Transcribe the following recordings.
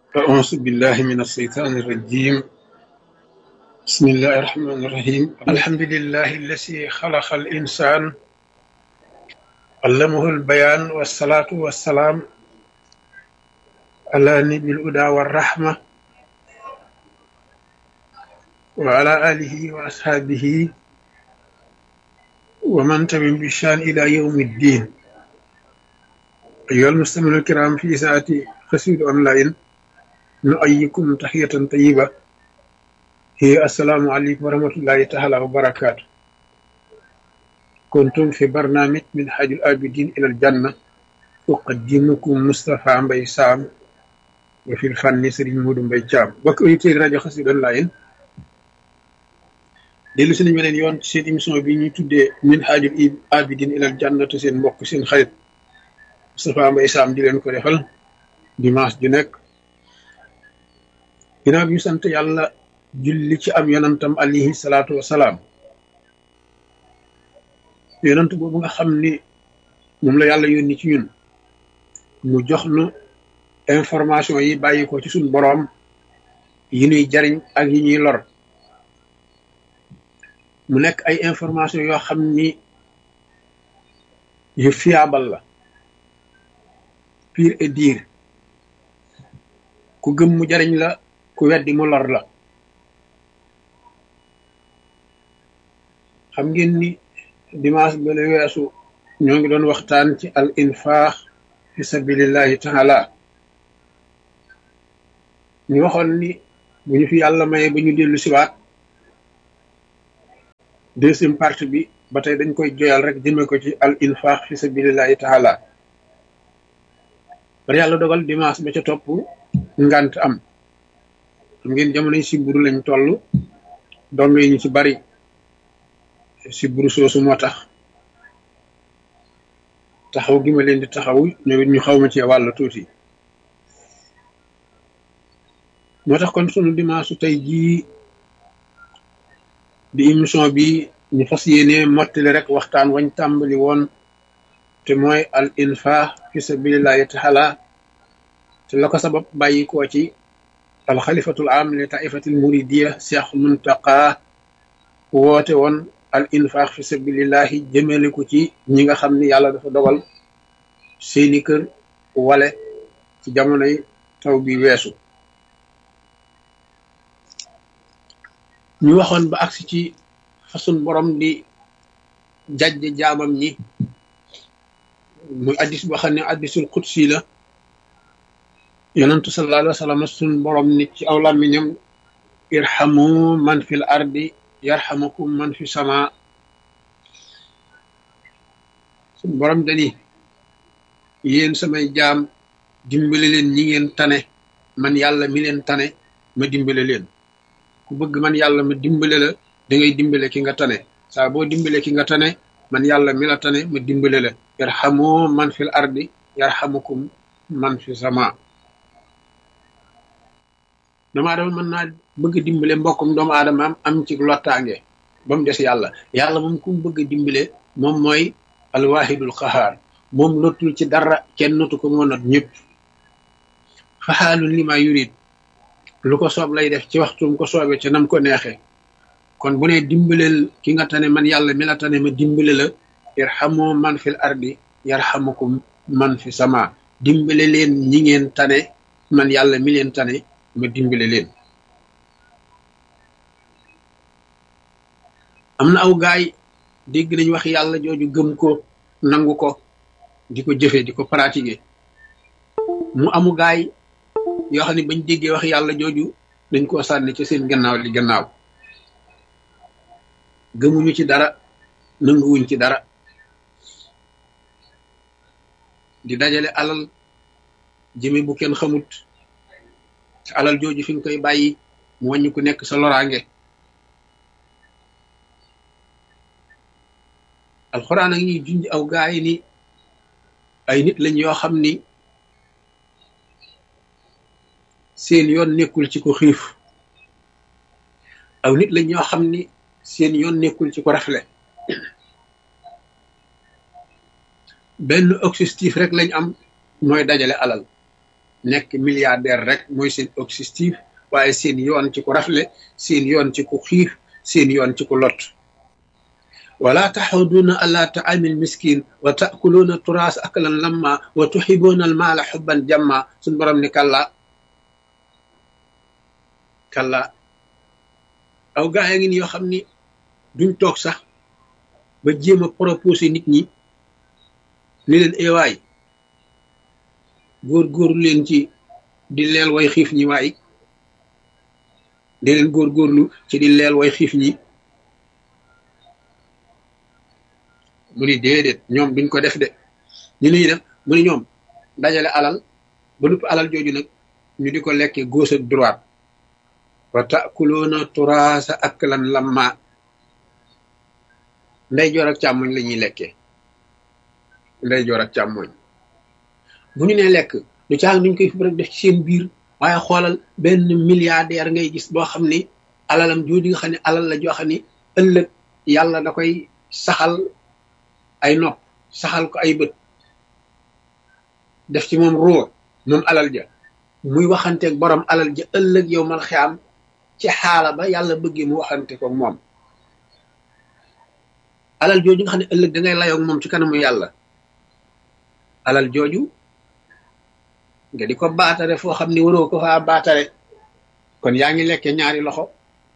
أعوذ بالله من الشيطان الرجيم. بسم الله الرحمن الرحيم. الحمد لله الذي خلق الإنسان علمه البيان والصلاة والسلام على نبي الهدى والرحمة وعلى آله وأصحابه ومن تبعهم بإحسان إلى يوم الدين. أيها المستمعون الكرام، في ساعة قصيدة أونلاين نؤيكم تحية طيبة هي السلام عليكم ورحمة الله تعالى وبركاته. كنتم في برنامج من حاج الآبدين إلى الجنة، أقدمكم مصطفى مباي سام وفي الفن سرين مودو مباي جام. بك أيتي راديو قصيدة أونلاين dellu si nañ beneen yoon ci seen émission bi ñuy tuddee min haajul abidin ilal jannatu, seen mbokk seen xarit Moustapha Mbaye Sam di leen ko defal dimanche ju nekk. ginnaaw bi ñu sant yàlla julli ci am yonantam alayhi salaatu wasalaam, yonant boobu nga xam ni moom la yàlla yónni ci ñun mu jox nu information yi bàyyi ko ci suñu boroom, yi ñuy jariñ ak yi ñuy lor. mu nekk ay information yoo xam ni yu fiable la, pure et dire. ku gëm mu jariñ la, ku weddi mu lor la. xam ngeen ni dimanche ba la weesu ñoo ngi doon waxtaan ci al infaq fi sabilillahi taala. ñu waxoon ni bu ñu fi yàlla maye ba ñu dellu siwaat, deuxième partie bi ba tey dañ koy joyal rek jëme ko ci al infaq fi sabilillahi taala. bari yàlla dogal dimanche ba ca topp ngant am. xam ngeen jamono yi siburu lañ toll, dong yi ñu ci bari siburu soosu moo tax taxaw gi ma leen di taxaw ñoom it ñu xaw ma ci wàll tuuti. moo tax kon sunu dimanche tey jii di émission bi ñu fas yéene mottali rek waxtaan wañ tàmbali woon, te mooy al infaq fi sabilillahi taala. te la ko sabab bàyyi koo ci al xalifatul am li taifatil muridiya Cheikh Muntaqa woote woon al infaq fi sabilillahi jëmale ko ci ñi nga xam ni yàlla dafa dogal seeni kër wale ci jamonoy taw bi weesu. ñu waxoon ba agsi ci façon borom di jajj jaamam ñi, muy addis boo xam ne addisul qudsi la. yonentu sallallahu alayhi wa sallam sun borom nit ci aw làmmiñam irhamu man fil ardi yarhamukum man fi sama. sun borom dani yéen samay jaam dimbale leen ñi ngeen tane, man yàlla mi leen tane ma dimbale leen. ku bëgg man yàlla ma dimbale la, da ngay dimbale ki nga tane. saa boo dimbale ki nga tane, man yàlla mi la tane ma dimbale la. yarhamu man fil ardi yarhamukum man fi sama. doomu aadama mën naa bëgg a dimbale mbokkum doomu aadama am ci lottaange ba mu des yàlla. yàlla moom ku mu bëgg a dimbale moom mooy alwahidul qahaar. moom lottul ci dara, kenn notu ko, moo not ñëpp. faxaalun li ma yurid, lu ko soob lay def ci waxtum ko soobee ca nam ko neexee. kon bu ne dimbaleel ki nga tane, man yàlla mi la tane ma dimbale la. irhamu man fil ardi yarhamukum man fi sama. dimbale leen ñi ngeen tane, man yàlla mi leen tane ma dimbale leen. am na aw gaay dégg nañ wax yàlla jooju, gëm ko, nangu ko, di ko jëfe, di ko pratiquer. mu amu gaay yoo xam ne bañ déggee wax yàlla jooju dañ koo sànni ci seen gannaaw li gannaaw. gëmuñu ci dara, nanguwuñ ci dara, di dajale alal jëme bu kenn xamut. alal jooju fi nga koy bàyyi mu wàññi ku nekk sa loraange. alxuraan a ngi junj aw gaay ni ay nit lañ yoo xam ni seen yoon nekkul ci ko xiif. aw nit lañ ñoo xam ni seen yoon nekkul ci ko rafle. benn objectif rek lañ am, mooy dajale alal. nekk milliardaire rek mooy seen objectif waaye seen yoon ci ku rafle seen yoon ci ku xiif seen yoon ci ku lot wala taxuduuna ala taamil miskin wa taakuluuna turaas aklan lamma wa tuxibuuna al maala xubban jamma suñ borom ni kalla aw gaa ngi ni yoo xam ni duñ toog sax ba jéem a proposé nit ñi ni leen ewaay góorgóorlu leen ci di leel way xiif ñi waay di leen góorgóorlu ci di leel way xiif ñi mu ni déedéet ñoom duñ ko def de ñu ñuy def mu ni ñoom dajale alal ba nupp alal jooju nag ñu di ko lekke gauche ak droite wa taakuluuna turaasa aklan lamma ndeyjoor ak càmmoñ la ñuy lekkee ndeyjoor ak càmmoñ bu ñu nee lekk du caag duñ koy fi rek def ci seen biir waaye xoolal benn milliardaire ngay gis boo xam ni alalam jooju nga xam ne alal la joo xam ni ëllëg yàlla da koy saxal ay nopp saxal ko ay bët def ci moom ruur moom alal ja muy waxanteeg borom alal ja ëllëg yow mal xiyaam ci xaala ba yàlla bëggee mu waxante ko moom alal jooju nga xam ne ëllëg da ngay layoog moom ci kanamu yàlla alal jooju nga di ko baatare foo xam ni waroo ko faa baatare kon yaa ngi lekke ñaari loxo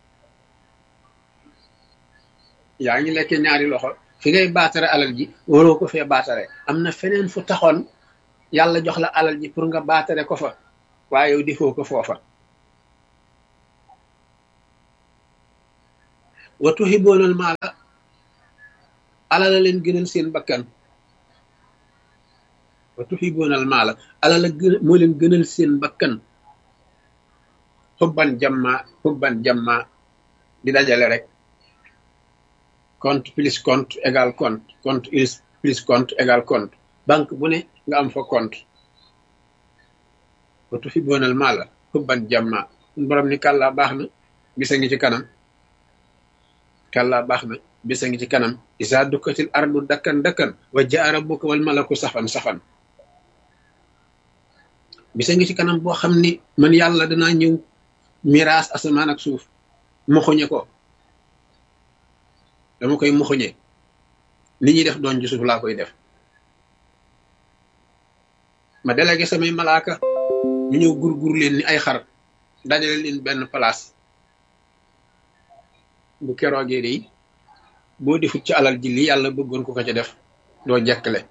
fi ngay baatare alal ji waroo ko fee baatare am na feneen fu taxoon yàlla jox la alal ji pour nga baatare ko fa waaye yow defoo ko foofa wa tuhiboonal maala alala leen gënal seen bakkan wa tuhiboonal maala alala moo leen gënal seen bakkan xubban jamma di dajale rek compte plus compte égal compte plus compte égal compte banque bu ne nga am fa compte wa tuhiboonal maala xubban jamma borom ni kàllaa baax na bisa ngi ci kanam bisa ngi ci kanam isa dukkatil ardu dakkan wa jaa rabbuka wal malaku safan bisa ngi ci kanam boo xam ni man yàlla danaa ñëw miraas asamaan ak suuf moxoñe ko dama koy moxoñe li ñuy def doon ci suuf laa koy def ma délégué samay malaaka ñu ñëw gur leen ni ay xar dajale leen benn place bu keroogee de boo defut ci alal ji li yàlla bëggoon ko ca def doo jekkale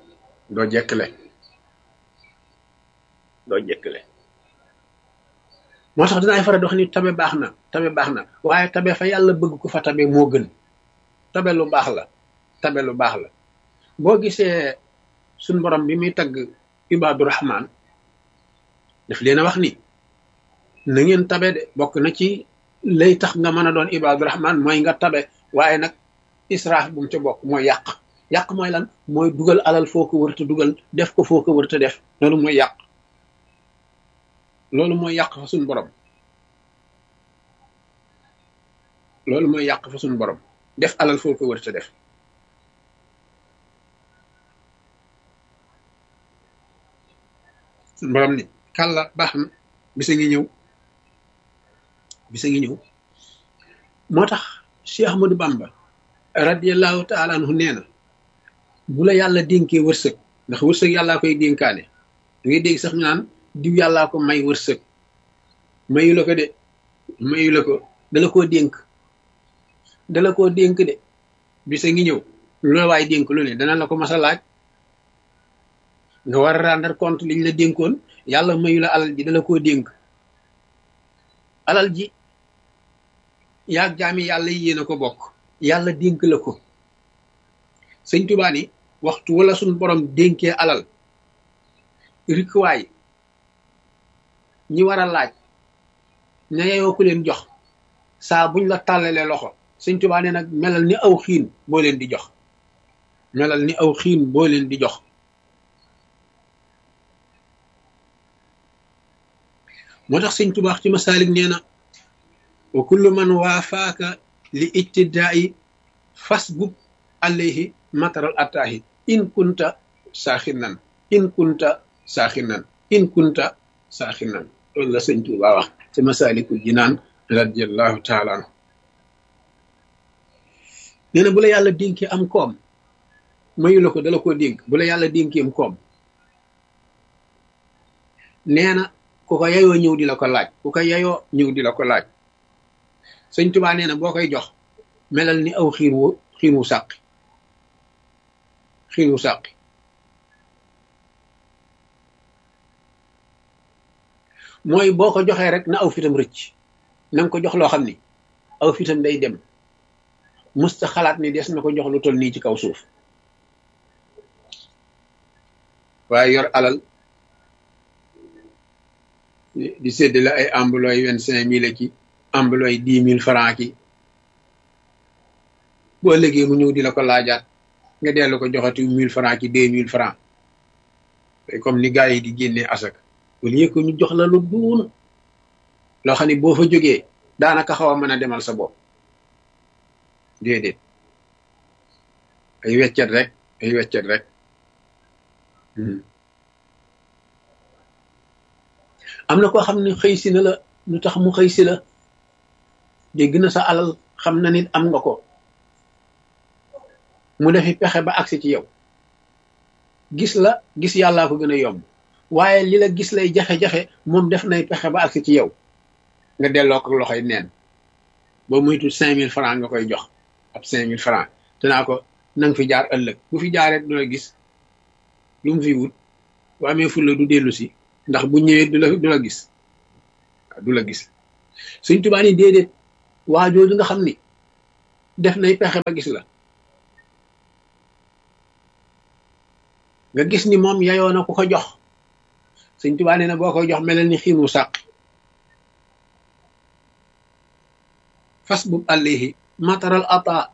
moo tax dinaay faral di wax ni tabe baax na waaye tabe fa yàlla bëgg ko fa tabe moo gën tabe lu baax la boo gisee suñ borom bi muy tagg ibaadu rahmaan daf leen a wax ni na ngeen tabe de bokk na ci lay tax nga mën a doon ibaadu rahmaan mooy nga tabe waaye nag israaf bu mu ca bokk mooy yàq mooy lan mooy dugal alal foo ko wërta dugal def ko foo ko wërta def loolu mooy yàq fa suñ borom def alal foo ko wërta def suñ borom ni kàlla baax na bisa ngi ñëw moo tax Cheikh Ahmadou Bamba radiyallahu taala anhu nee na bu la yàlla dénkee wërsëg ndax wërsëg yàllaa koy dénkaane da ngay dégg sax ñu naan diw yàllaa ko may wërsëg mayu la ko dala koo dénk de bisa ngi ñëw lu la waay dénk lu ne dana la ko mas a laaj nga war a rendre compte liñ la dénkoon yàlla mayu la alal ji dala koo dénk alal ji yaag jaami yàlla yéen a ko bokk yàlla dénk la ko sëñ Tuubaa ni waxtu wala suñ borom dénkee alal rikwaay ñi war a laaj ña yeyoo ku leen jox saa buñ la tàllalee loxo sëñ Tuubaa ne nag melal ni aw xiin boo leen di jox moo tax sëñ Tuubaa ci masaalik nee na wa kullu man waafaaka li ijtidaa'i fasbub alayhi mataral attaahi in kunta saaxinan in kunta saaxinan loolu la sëñ Tuubaa wax ci Masaalikul Jinaan radiyallahu taala anhu nee na bu la yàlla dénkee am koom mayu la ko dala koo dénk bu la yàlla dénkee am koom nee na ku ko yayoo ñëw di la ko laaj ku ko yayoo ñëw di la ko laaj sëñ Tuubaa nee na boo koy jox melal ni aw xiin wu sàqi mooy boo ko joxee rek na aw fitam rëcc na nga ko jox loo xam ni aw fitam day dem musta xalaat ni des na ko jox lu toll nii ci kaw suuf waaye yor alal di séddale ay ambulooy 25 000 ki ambulooy 10 000 francs ki boo ëllëgee mu ñëw di la ko laajaat nga dellu ko joxati 1000 francs ki 2000 francs comme ni gars yi di génnee asaka au lieu que ñu jox la lu duun loo xam ne boo fa jógee daanaka xaw a mën a demal sa bopp déedéet ay weccet rek am na koo xam ne xëy si na la lu tax mu xëy si la dégg na sa alal xam na nit am nga ko mu defi pexe ba agsi ci yow gis la gis yàllaa ko gën a yomb waaye li la gis lay jafe-jafe moom def nay pexe ba agsi ci yow nga delloo ko loxoy neen boo muytu 5000 francs nga koy jox ab 5000 francs te naa ko nanga fi jaar ëllëg bu fi jaaree du la gis lu mu fi wut bu amee fulla du dellu si ndax bu ñëwee du la gis waaw du la gis Sëñ Tuubaa ni déedéet waa jooju nga xam ni def nay pexe ba gis la nga gis ni moom yayoo na ku ko jox Sëñ Tuubaa nee na boo koy jox melal ni xiinu sàq fas bub àllihi mataral ata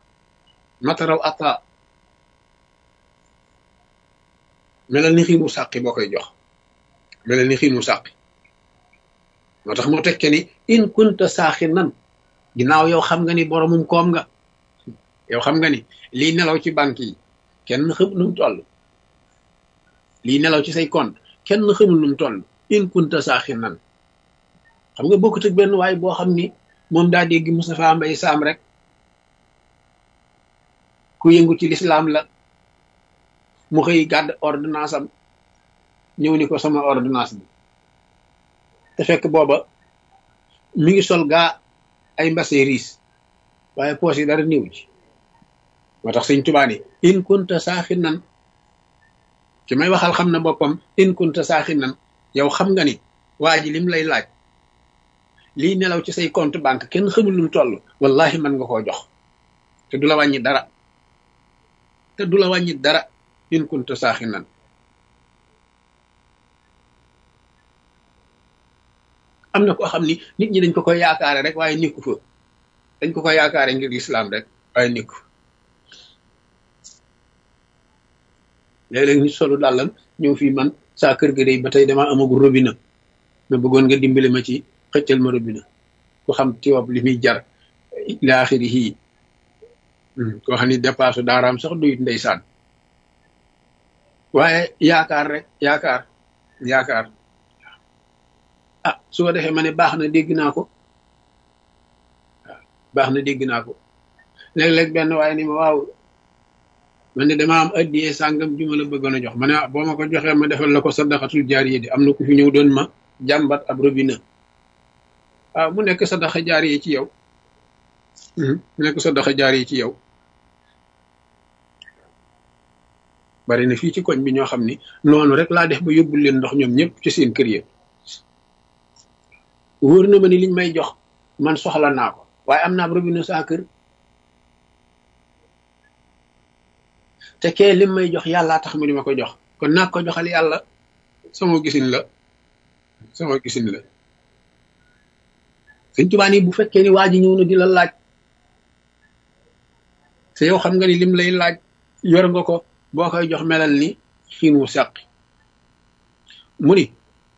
melal ni xiinu sàqi boo koy jox melal ni xiinu sàqi moo tax moo tekke ni in kunta saaxinan ginnaaw yow xam nga ni boromum koom nga yow xam nga ni lii nelaw ci banque yi kenn xamul nu mu toll lii nelaw ci say compte kenn xamul nu mu toll in kunta saaxinan xam nga bokkut ak benn waay boo xam ni moom daa dégg Moustapha Mbaye Sam rek ku yëngu ci lislaam la mu xëy gàdd ordonnance am ñëw ni ko sama ordonnance bi te fekk booba mi ngi sol gaa ay mbase riis waaye poos yi dara néew ci moo tax Sëñ Tuubaa ni in kunta saaxinan ci may waxal xam na boppam in kunta saaxinan yow xam nga ni waa ji lim lay laaj lii nelaw ci say compte banque kenn xamul lu mu toll wallahi mën nga koo jox te du la wàññi dara in kunta saaxinan am na koo xam ni nit ñi dañ ko koy yaakaare rek waaye nikku fa dañ ko koy yaakaare ngir lislaam rek waaye nikku léeg-léeg nit solu dàllam ñëw fii man saa kër ga day ba tey dama amagul robinet ma bëggoon nga dimbali ma ci xëccal ma robinet ku xam tiwab li muy jar ila axirihi koo xam ni dépasse daaraam sax duyut ndeysaan waaye yaakaar rek yaakaar ah su ko defee ma ne baax na dégg naa ko léeg-léeg benn waaye ni ma waaw man ne dama am addiyee sàngam ju ma la bëggoon a jox ma ne boo ma ko joxee ma defal la ko sadaqatul jaariya di am na ku fi ñëw doon ma jàmbat ab robinet waaw mu nekk sadaqa jaariya ci yow bari na fii ci koñ bi ñoo xam ni noonu rek laa def ba yóbbul leen ndox ñoom ñëpp ci seen kër yi wóor na ma ni liñ may jox man soxla naa ko waaye am naa ab robinet saa kër te kee lim may jox yàllaa tax mu di ma ko jox kon naa ko joxal yàlla sama gisin la Sëñ Tuubaa ni bu fekkee ni waa ji ñëw na di la laaj te yow xam nga ni lim lay laaj yor nga ko boo koy jox melal ni xiin wu sàqi mu ni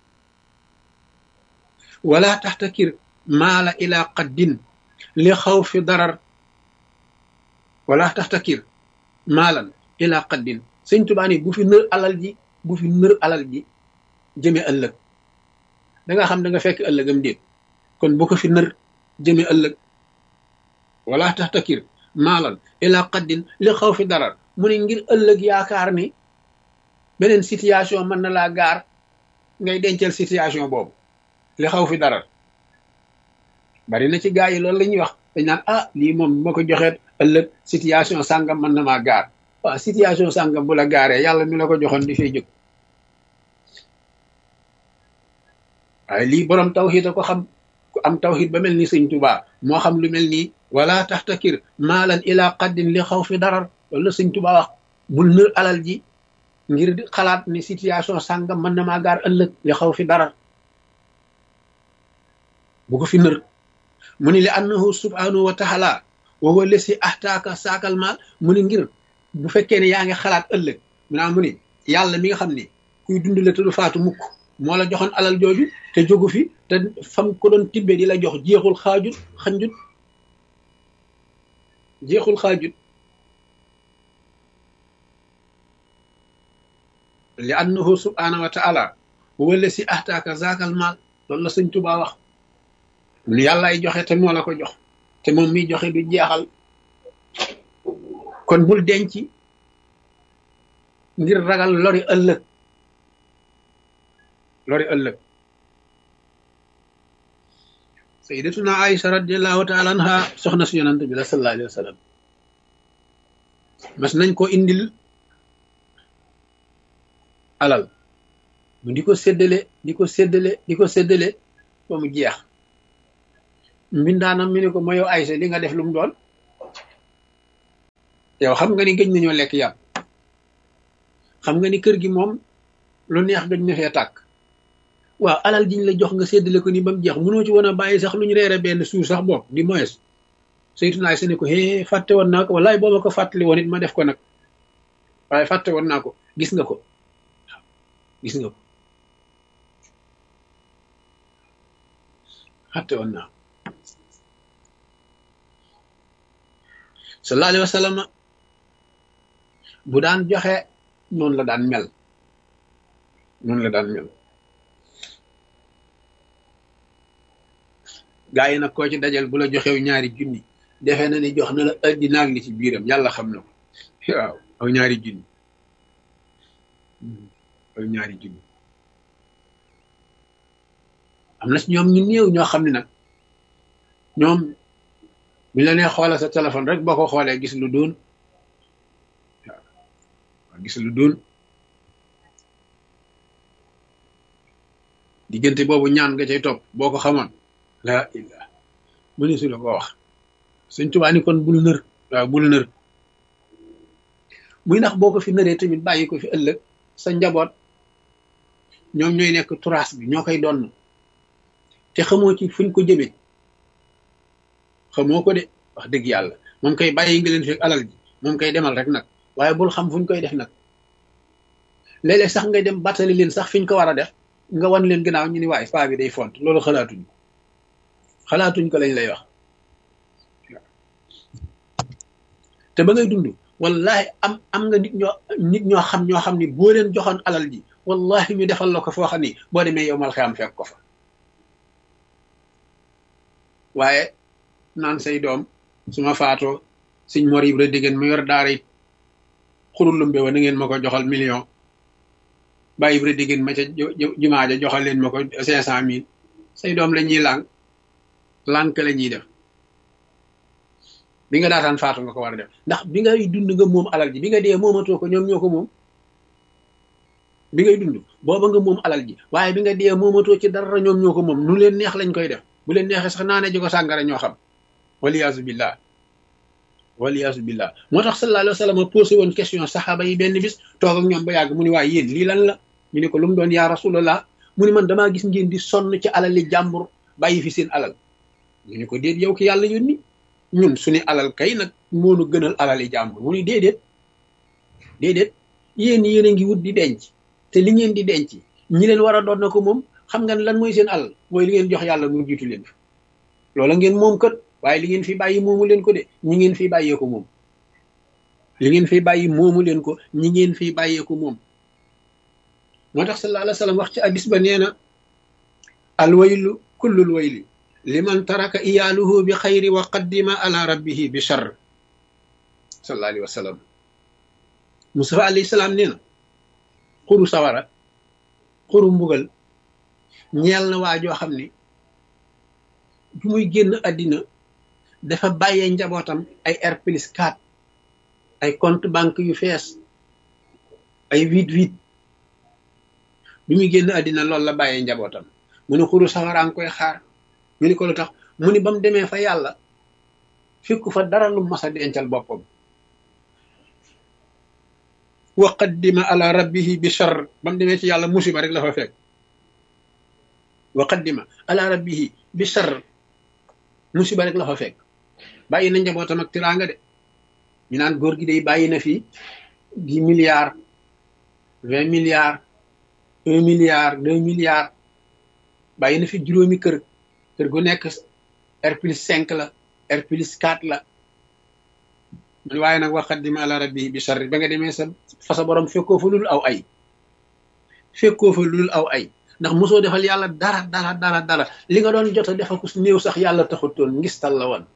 wala taxtakir maala ila qaddin li xaw fi darar wala taxtakir maalan ila qaddin Sëñ Tuubaa ni bu fi nër alal ji jëme ëllëg da nga xam da nga fekk ëllëgam déet kon bu ko fi nër jëme ëllëg wala taxtakir maalan ila qaddin li xaw fi darar mu ne ngir ëllëg yaakaar ni beneen situation mën na laa gaar ngay dencal situation boobu li xaw fi darar bari na ci gaa yi loolu la ñuy wax dañ naan ah lii moom ma ko joxeet ëllëg situation sàngam mën na maa gaar waaw situation sàngam bu la gaaree yàlla mi la ko joxoon di fay jóg waaye lii borom tawxiid a ko xam ku am tawxiid ba mel ni sëñ Tuubaa moo xam lu mel nii wala taxtakir maalan ila qaddin li xaw fi darar loolu la sëñ Tuubaa wax bul nër alal ji ngir di xalaat ni situation sàngam mën na maa gaar ëllëg li xaw fi darar bu ko fi nër mu ni li annahu subhanahu wa taala wa huwa lesi ahtaaka saakal maal mu ni ngir bu fekkee ne yaa ngi xalaat ëllëg mu ni yàlla mi nga xam ni kuy dund la te du faatu mukk moo la joxoon alal jooju te jógu fi te fam ko doon tibbe di la jox jeexul xaajut xanjut jeexul xaajut li annahu subhanahu wa taala wa huwa lesi ahtaaka saakal maal loolu la sëñ Tuubaa wax lu yàlla ay joxe te moo la ko jox te moom miy joxe du jeexal kon bul denc ngir ragal lori ëllëg sayyidatuna Aïcha radiyallahu taala anha soxna si yonante bi la sallallahu alayhi wa sallam mas nañ ko indil alal mu di ko séddale ba mu jeex mbindaanam mi ne ko ma yow Aysa li nga def lu mu doon yow xam nga ni gëj nañoo lekk yàpp xam nga ni kër gi moom lu neex gëj na fee tàkk waaw alal jiñ la jox nga séddale ko ni ba mu jeex mënoo ci woon a bàyyi sax lu ñu reere benn suur sax bopp di moyes Sayyidatuna Aysa ne ko hee fàtte woon naa ko wallaay boo ma ko fàttali woon it ma def ko nag waaye fàtte woon naa ko gis nga ko fàtte woon naa sallallahu alayhi wa sallam bu daan joxe noonu la daan mel gaa yi nag koo ci dajal bu la joxew ñaari junni defe na ni jox na la addina ak li ci biiram yàlla xam na ko waaw aw ñaari junni am na si ñoom ñu néew ñoo xam ne nag ñoom bu la nee xoolal sa téléphone rek boo ko xoolee gis lu doon diggante boobu ñaan nga cay topp boo ko xamoon laa illah mëni su la ko wax Sëñ Tuubaa ni kon bul nër muy ndax boo ko fi nëree tamit bàyyi ko fi ëllëg sa njaboot ñoom ñooy nekk turaas bi ñoo koy doon te xamoo ci fuñ ko jëmee xamoo ko de wax dëgg yàlla moom koy bàyyi nga leen fi alal ji moom koy demal rek nag waaye bul xam fuñ koy def nag léeg-léeg sax ngay dem battali leen sax fiñ ko war a def nga wan leen gannaaw ñu ni waaye paa bi day font loolu xalaatuñ ko lañ lay wax te ba ngay dund wallahi am nga nit ñoo xam ni boo leen joxoon alal ji wallahi ñu defal la ko foo xam ni boo demee yow mal xiyam fekk ko fa waaye naan say doom su ma faatoo Sëñ Mor Ibra Dégéen mu yor daara it xurul lumbe wa na ngeen ma ko joxal million Baye Ibra Dégéen ma ca jumaa ja joxal leen ma ko 500,000 say doom la ñuy lànk la ñuy def bi nga daataan faatu nga ko war a def ndax bi ngay dund nga moom alal ji bi nga dee moomatoo ko ñoom ñoo ko moom bi ngay dund booba nga moom alal ji waaye bi nga dee moomatoo ci dara ñoom ñoo ko moom nu leen neex lañ koy def bu leen neexee sax naane ji ko sàngara ñoo xam waliyaasu billah moo tax sallallahu alayhi wa sallam posé woon question saxaaba yi benn bis toog ak ñoom ba yàgg mu ni waaye yéen lii lan la ñu ne ko lu mu doon yaa rasulallah mu ni man damaa gis ngeen di sonn ci alali jàmbur bàyyi fi seen alal ñu ne ko déet yow ki yàlla yónni ñun suñu alal kay nag moonu gënal alali jàmbur mu ni déedéet yéen a ngi wut di denc te li ngeen di denc ñi leen war a doon na ko moom xam nga lan mooy seen alal mooy li ngeen jox yàlla mu jiitu leen fi loola ngeen moom kat waaye li ngeen fi bàyyi moomu leen ko de ñi ngeen fi bàyyee ko moom li ngeen fi bàyyi moomu leen ko ñi ngeen fi bàyyee ko moom moo tax sallallahu alayhi wa sallam wax ci hadis ba nee na alwaylu kullul wayli liman taraka iyaaluhu bi xayri wa qaddima ala rabbihi bi charr sallallahu alayhi wa sallam. Mustafa alayhi salaam nee na xuru sawara xuru mbugal ñeel na waa joo xam ne bu muy génn àddina dafa bàyyee njabootam ay R+4 ay compte banque yu fees ay 8 bi muy génn àddina loolu la bàyyee njabootam. mu ne xuru sawara nga koy xaar ñu ni ko lu tax mu ni ba mu demee fa yàlla fekku fa dara lu mas a dencal boppam. wa qaddima ala rabbihi bi charr ba mu demee ci yàlla musiba rek la fa fekk. wa qaddima ala rabbihi bi charr musiba rek la fa fekk. bàyyi na njabootam ak tiraanga de ñu naan góor gi day bàyyi na fi 10 milliards 20 milliards 1 milliard 2 milliards bàyyi na fi juróomi kër gu nekk R+5 la R+4 la. waaye nag wa qaddima ala rabbihi bi charr ba nga demee fa sa borom fekkoo fa lul aw ay fekkoo fa lul aw ay ndax mosoo defal yàlla dara li nga doon jot a defal ko su néew sax yàlla taxutoon ngistal la woon.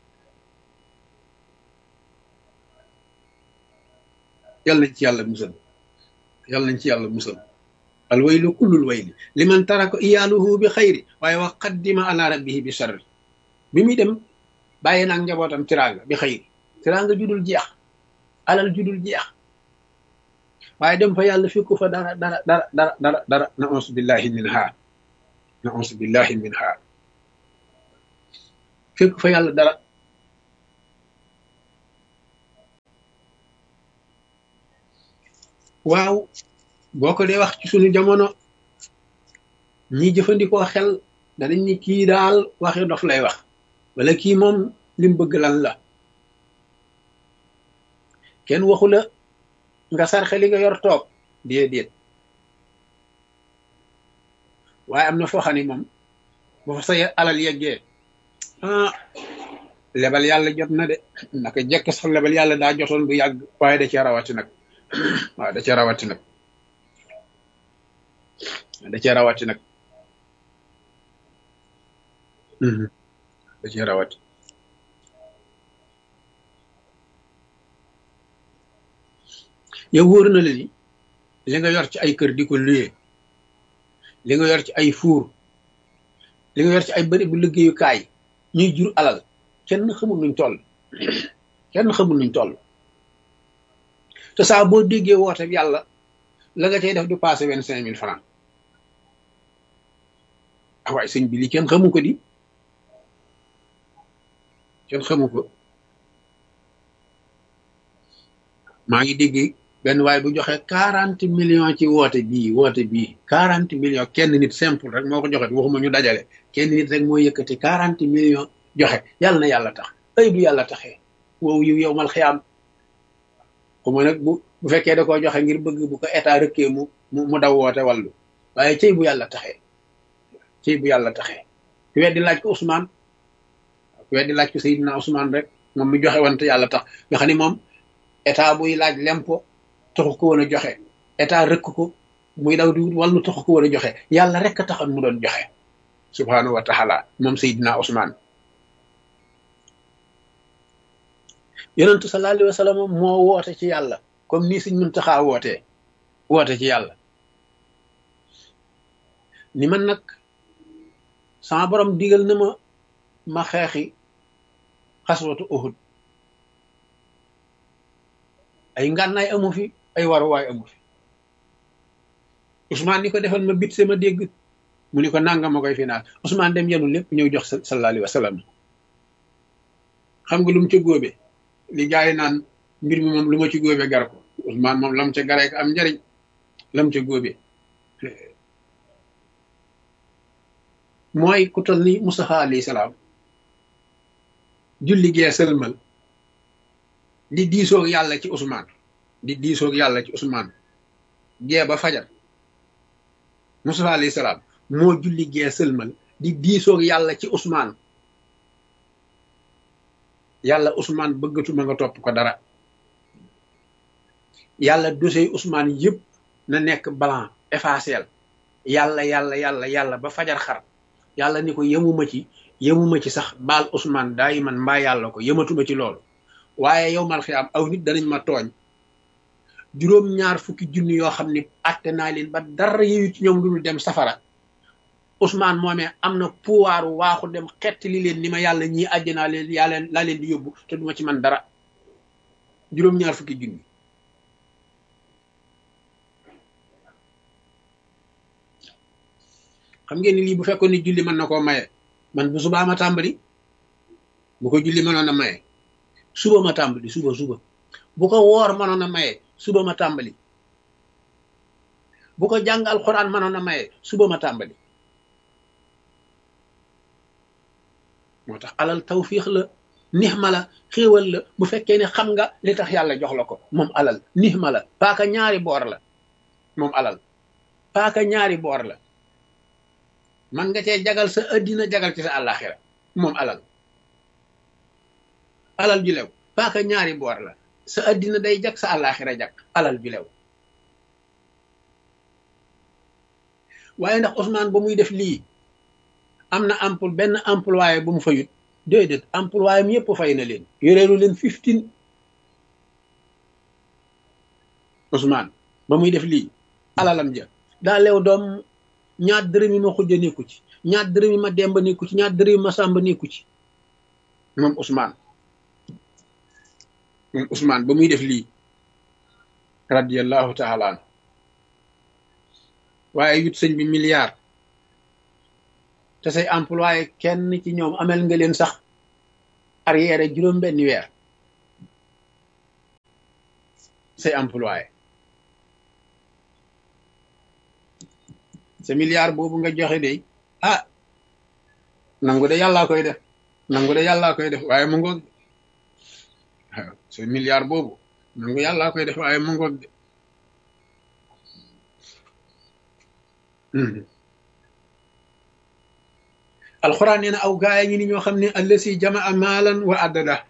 yàlla nañ ci yàlla musal yàlla nañ ci yàlla musal. al waylu kullul wayli liman taraka iyaaluhu bi xayri waaye wa qaddima ala rabbihi bi charr bi muy dem bàyyi naag njabootam tiraanga bi xayri tiraanga judul jeex alal judul jeex waaye dem fa yàlla fekku fa dara na auzu billahi minha fekku fa yàlla dara. waaw boo ko dee wax ci sunu jamono ñi jëfandikoo xel danañ ni kii daal waxi dof lay wax wala kii moom lim bëgg lan la. kenn waxu la nga sarxe li nga yor toog déedéet waaye am na foo xam ne moom bu fa sa alal yeggee lebal yàlla jot na de naka jekk sax lebal yàlla daa jotoon bu yàgg waaye da cee rawati nag waaw da cee rawati nag da cee rawati nag da cee rawati. yow wóor na la ni li nga yor ci ay kër di ko luyee li nga yor ci ay fuur li nga yor ci ay bëri bu liggéeyukaay ñuy jur alal kenn xamul nuñ toll te saa boo déggee woote yàlla la nga cay def du passé 25 000 francs. waaye sëñ bi li kenn xamu ko di kenn xamu ko. maa ngi dégg benn waaye bu joxe 40 millions ci woote bii 40 millions kenn nit simple rek moo ko joxe waxuma ñu dajale kenn nit rek moo yëkkati 40 millions joxe yàlla na yàlla tax ay bu yàlla taxee wow yu yow mal xiyaam xuma nag bu fekkee da koo joxe ngir bëgg bu ko état rëkkee mu daw woote wàllu waaye cey bu yàlla taxee ku weddi laaj ko Ousmane ku weddi laaj ko Seydina Ousmane rek moom mi joxe wante yàlla tax nga xam ne moom état buy laaj lempo taxu ko woon a joxe état rëkk ko muy daw di wut wàllu taxu ko woon a joxe yàlla rek a taxoon mu doon joxe subhanahu wa taala moom Seydina Ousmane. yonentu sallallahu alayhi wa sallam moo woote ci yàlla comme nii Sëñ Muntaxa woote ci yàlla ni man nag sama borom digal na ma xeexi xaswatu Uhud ay ngànnaay amu fi ay waruwaay amu fi. Ousmane ni ko defal ma bit sama dégg mu ni ko nanga ma koy finaal Ousmane dem yenu lépp ñëw jox sallallahu alayhi wa sallam. xam nga lu mu ca góobe li gars yi naan mbir mi moom lu ma ci góobe gar ko Ousmane moom lam ca garee ko am njariñ lam ca góobe mooy ku tol ni Mustafa alayhi salaam julli gee sëlmal di diisoog yàlla ci Ousmane gee ba fajar Mustafa alayhi salaam moo julli gee sëlmal di diisoog yàlla ci Ousmane yàlla Ousmane bëggatuma nga topp ko dara yàlla dossier Ousmane yëpp na nekk blanc effaceel yàlla ba fajar xar yàlla ni ko yemuma ci sax baal Ousmane daay man mbaa yàlla ko yematuma ci loolu waaye yow mal xiyaam aw nit danañ ma tooñ juróom-ñaar fukki junni yoo xam ni atte naa leen ba dara yeyu ci ñoom lu dul dem safara Ousmane moomee am na pouvoir waaxu dem xett li leen ni ma yàlla ñii àjjanaa leen laa leen di yóbbu te duma ci man dara juróom-ñaar fukki junni xam ngeen ni lii bu fekkoon ni julli mën na koo maye man bu subaa ma tàmbali bu ko julli mënoon a maye suba ma tàmbali suba bu ko woor mënoon a maye suba ma tàmbali bu ko jàng alxuraan mënoon a maye suba ma tàmbali moo tax alal tawfiix la nixma la xéewal la bu fekkee ne xam nga li tax yàlla jox la ko moom alal nixma la paaka ñaari boor la moom alal paaka ñaari boor la man nga cee jagal sa addina jagal ci sa àllaaxira moom alal ju lew paaka ñaari boor la sa addina day jag sa àllaaxira jag alal ju lew waaye ndax Ousmane ba muy def lii am na benn employé bu mu fayut déedéet employé am yëpp fay na leen yoreelu leen 15 Ousmane ba muy def lii alalam ja daa lew doom ñaar dërëmi ma xujja nekku ci ñaar dërëmi ma demba nekku ci ñaar dërëmi ma sàmba nekku ci moom Ousmane ba muy def lii radiyallahu taala an waaye yut sëñ bi milliard te say employé kenn ci ñoom amel nga leen sax arrière juróom benn weer say employé sa milliard boobu nga joxe de nangu de yàllaa koy def waaye mu ngoog waaw sa milliard boobu nangu yàllaa koy def waaye mu ngoog de alxuraan nee na aw gaaya ngi ni ñoo xam ne allasi jamaa maalan wa addada